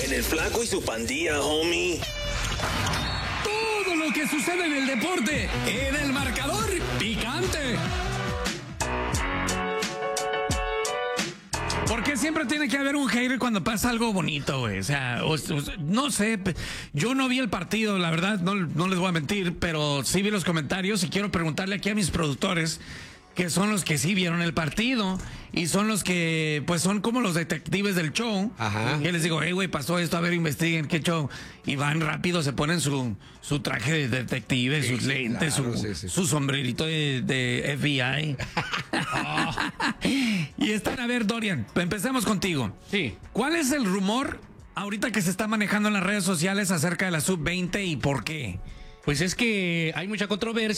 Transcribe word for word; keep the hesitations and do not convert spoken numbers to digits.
En el Flaco y su pandilla, homie. Todo lo que sucede en el deporte, en el marcador picante. Porque siempre tiene que haber un hater cuando pasa algo bonito, güey. O sea, o, o, no sé, yo no vi el partido, la verdad, no, no les voy a mentir, pero sí vi los comentarios y quiero preguntarle aquí a mis productores, que son los que sí vieron el partido y son los que, pues son como los detectives del show. Ajá. Y les digo, hey, güey, pasó esto, a ver, investiguen qué show. Y van rápido, se ponen su, su traje de detective, Sí, sus sí, lentes, claro, su, sí, sí. su sombrerito de, de F B I. Oh. Y están, a ver, Dorian, empecemos contigo. Sí. ¿Cuál es el rumor ahorita que se está manejando en las redes sociales acerca de la sub veinte y por qué? Pues es que hay mucha controversia.